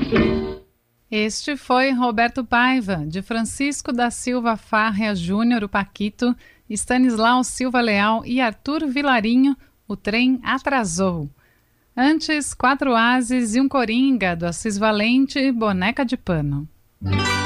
Este foi Roberto Paiva, de Francisco da Silva Farrea Júnior, o Paquito, Stanislau Silva Leal e Arthur Vilarinho, O Trem Atrasou. Antes, Quatro Ases e um Coringa, do Assis Valente, Boneca de Pano.